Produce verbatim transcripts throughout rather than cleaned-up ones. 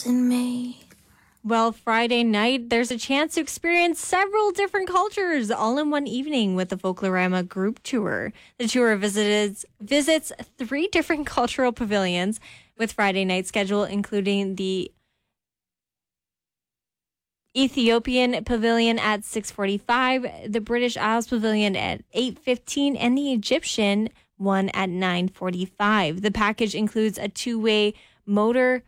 in May. Well, Friday night, there's a chance to experience several different cultures all in one evening with the Folklorama group tour. The tour visits, visits three different cultural pavilions with Friday night schedule, including the Ethiopian Pavilion at six forty-five, the British Isles Pavilion at eight fifteen, and the Egyptian one at nine forty-five. The package includes a two-way motor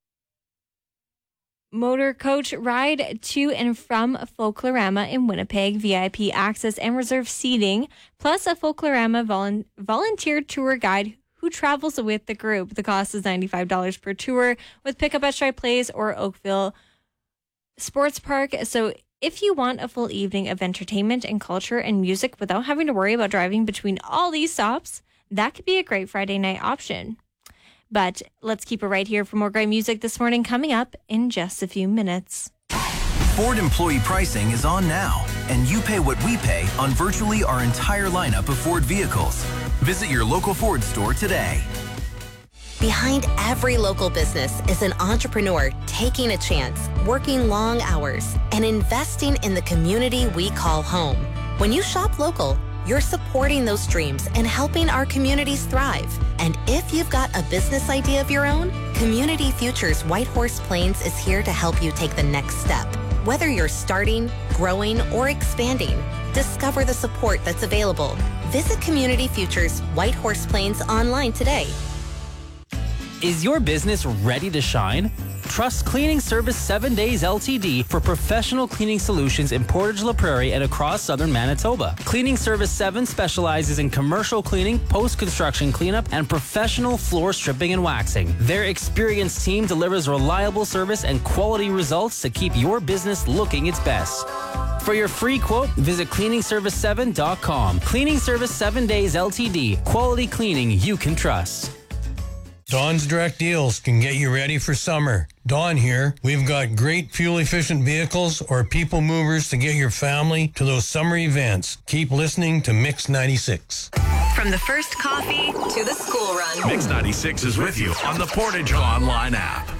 motor coach ride to and from Folklorama in Winnipeg, V I P access and reserved seating, plus a Folklorama volu- volunteer tour guide who travels with the group. The cost is ninety-five dollars per tour with pickup at Stripe Place or Oakville Sports Park. So if you want a full evening of entertainment and culture and music without having to worry about driving between all these stops, that could be a great Friday night option. But let's keep it right here for more great music this morning, coming up in just a few minutes. Ford employee pricing is on now, and you pay what we pay on virtually our entire lineup of Ford vehicles. Visit your local Ford store today. Behind every local business is an entrepreneur taking a chance, working long hours, and investing in the community we call home. When you shop local, you're supporting those dreams and helping our communities thrive. And if you've got a business idea of your own, Community Futures Whitehorse Plains is here to help you take the next step. Whether you're starting, growing, or expanding, discover the support that's available. Visit Community Futures Whitehorse Plains online today. Is your business ready to shine? Trust Cleaning Service seven days L T D for professional cleaning solutions in Portage La Prairie and across southern Manitoba. Cleaning Service seven specializes in commercial cleaning, post-construction cleanup, and professional floor stripping and waxing. Their experienced team delivers reliable service and quality results to keep your business looking its best. For your free quote, visit cleaning service seven dot com. Cleaning Service seven days L T D. Quality cleaning you can trust. Dawn's Direct Deals can get you ready for summer. Dawn here. We've got great fuel-efficient vehicles or people movers to get your family to those summer events. Keep listening to Mix ninety-six. From the first coffee to the school run. Mix ninety-six is with you on the Portage Online app.